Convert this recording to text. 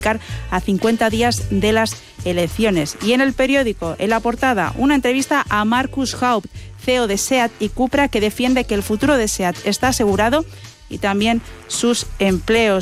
a 50 días de las elecciones. Y en el periódico, en la portada, una entrevista a Markus Haupt, CEO de SEAT y Cupra, que defiende que el futuro de SEAT está asegurado y también sus empleos.